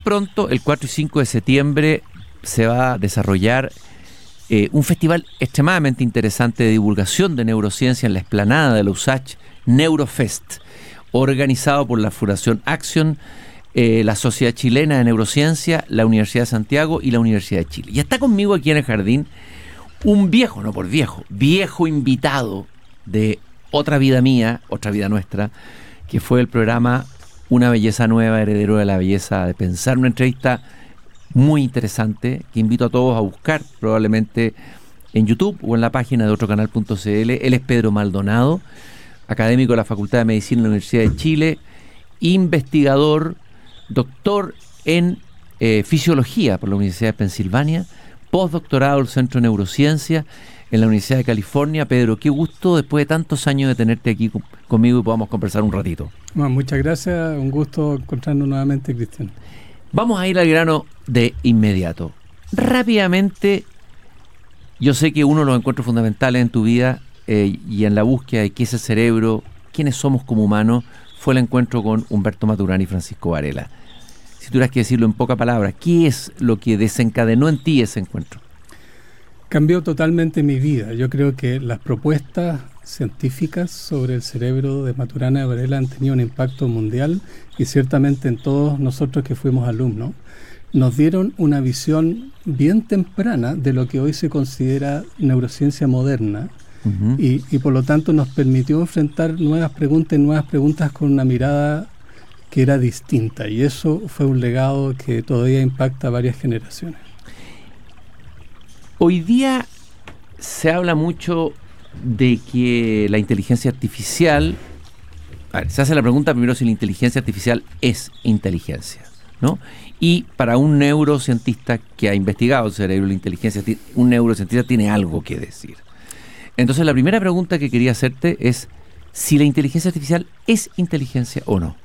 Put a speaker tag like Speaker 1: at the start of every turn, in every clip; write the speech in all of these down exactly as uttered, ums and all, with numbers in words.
Speaker 1: Pronto, el cuatro y cinco de septiembre, se va a desarrollar eh, un festival extremadamente interesante de divulgación de neurociencia en la explanada de la U S A C H, Neurofest, organizado por la Fundación Action, eh, la Sociedad Chilena de Neurociencia, la Universidad de Santiago y la Universidad de Chile. Y está conmigo aquí en el jardín un viejo, no por viejo, viejo invitado de Otra Vida Mía, Otra Vida Nuestra, que fue el programa Una Belleza Nueva, Heredero de la Belleza de Pensar, una entrevista muy interesante que invito a todos a buscar probablemente en YouTube o en la página de otro canal punto c l. Él es Pedro Maldonado, académico de la Facultad de Medicina de la Universidad de Chile, investigador, doctor en eh, Fisiología por la Universidad de Pensilvania, postdoctorado del Centro de Neurociencia en la Universidad de California. Pedro, qué gusto después de tantos años de tenerte aquí con, conmigo y podamos conversar un ratito.
Speaker 2: Bueno, muchas gracias, un gusto encontrarnos nuevamente, Cristian.
Speaker 1: Vamos a ir al grano de inmediato. Rápidamente, yo sé que uno de los encuentros fundamentales en tu vida eh, y en la búsqueda de qué es el cerebro, quiénes somos como humanos, fue el encuentro con Humberto Maturana y Francisco Varela. Si tuvieras que decirlo en pocas palabras, ¿qué es lo que desencadenó en ti ese encuentro?
Speaker 2: Cambió totalmente mi vida. Yo creo que las propuestas científicas sobre el cerebro de Maturana y Varela han tenido un impacto mundial y ciertamente en todos nosotros que fuimos alumnos. Nos dieron una visión bien temprana de lo que hoy se considera neurociencia moderna. Uh-huh. y, y por lo tanto nos permitió enfrentar nuevas preguntas y nuevas preguntas con una mirada que era distinta, y eso fue un legado que todavía impacta a varias generaciones.
Speaker 1: Hoy día se habla mucho de que la inteligencia artificial, a ver, se hace la pregunta primero si la inteligencia artificial es inteligencia, ¿no? Y para un neurocientista que ha investigado el cerebro y la inteligencia, un neurocientista tiene algo que decir. Entonces la primera pregunta que quería hacerte es si la inteligencia artificial es inteligencia o no.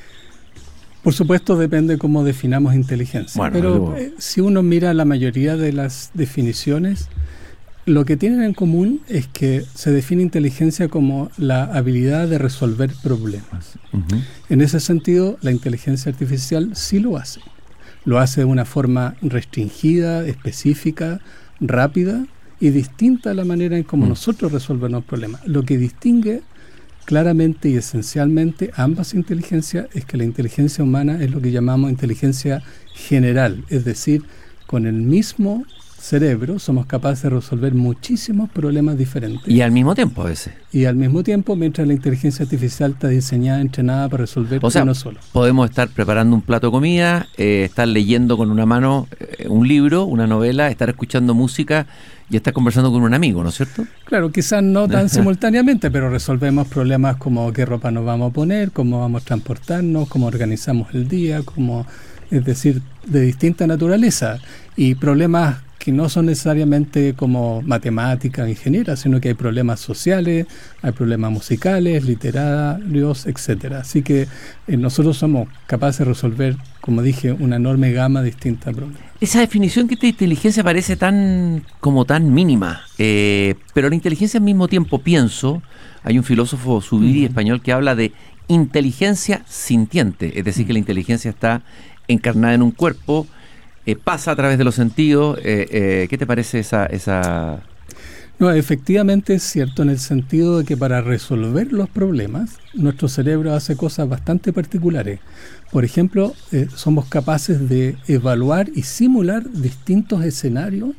Speaker 2: Por supuesto, depende cómo definamos inteligencia. Bueno, pero eh, si uno mira la mayoría de las definiciones, lo que tienen en común es que se define inteligencia como la habilidad de resolver problemas. Uh-huh. En ese sentido, la inteligencia artificial sí lo hace. Lo hace de una forma restringida, específica, rápida y distinta a la manera en cómo uh-huh. nosotros resolvemos problemas. Lo que distingue claramente y esencialmente ambas inteligencias es que la inteligencia humana es lo que llamamos inteligencia general, es decir, con el mismo cerebro somos capaces de resolver muchísimos problemas diferentes.
Speaker 1: Y al mismo tiempo a veces.
Speaker 2: Y al mismo tiempo, mientras la inteligencia artificial está diseñada, entrenada para resolver
Speaker 1: o sea,
Speaker 2: uno solo.
Speaker 1: Podemos estar preparando un plato de comida, eh, estar leyendo con una mano eh, un libro, una novela, estar escuchando música y estar conversando con un amigo, ¿no es cierto?
Speaker 2: Claro, quizás no tan simultáneamente, pero resolvemos problemas como qué ropa nos vamos a poner, cómo vamos a transportarnos, cómo organizamos el día, cómo, es decir, de distinta naturaleza. Y problemas que no son necesariamente como matemáticas, ingenieras, sino que hay problemas sociales, hay problemas musicales, literarios, etcétera. Así que eh, nosotros somos capaces de resolver, como dije, una enorme gama distinta de problemas.
Speaker 1: Esa definición que de inteligencia parece tan como tan mínima, eh, pero la inteligencia al mismo tiempo, pienso, hay un filósofo Zubiri uh-huh. español que habla de inteligencia sintiente, es decir, uh-huh. que la inteligencia está encarnada en un cuerpo, Eh, pasa a través de los sentidos. Eh, eh, ¿Qué te parece esa, esa...?
Speaker 2: No, efectivamente es cierto en el sentido de que para resolver los problemas, nuestro cerebro hace cosas bastante particulares. Por ejemplo, eh, somos capaces de evaluar y simular distintos escenarios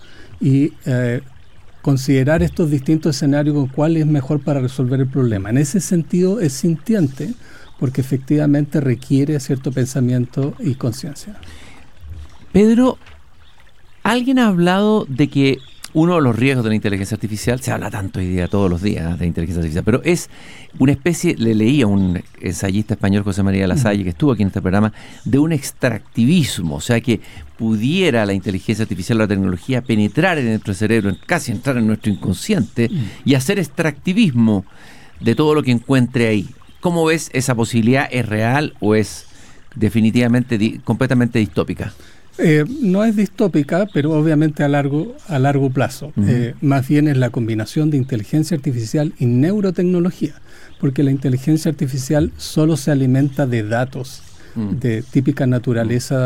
Speaker 2: y eh, considerar estos distintos escenarios con cuál es mejor para resolver el problema. En ese sentido es sintiente porque efectivamente requiere cierto pensamiento y conciencia.
Speaker 1: Pedro, alguien ha hablado de que uno de los riesgos de la inteligencia artificial, se habla tanto hoy día, todos los días, de inteligencia artificial, pero es una especie, le leí a un ensayista español, José María Lasalle, que estuvo aquí en este programa, de un extractivismo, o sea, que pudiera la inteligencia artificial, la tecnología, penetrar en nuestro cerebro, casi entrar en nuestro inconsciente y hacer extractivismo de todo lo que encuentre ahí. ¿Cómo ves esa posibilidad? ¿Es real o es definitivamente di- completamente distópica?
Speaker 2: Eh, no es distópica, pero obviamente a largo, a largo plazo. Uh-huh. Eh, más bien es la combinación de inteligencia artificial y neurotecnología, porque la inteligencia artificial solo se alimenta de datos. mm. de típica naturaleza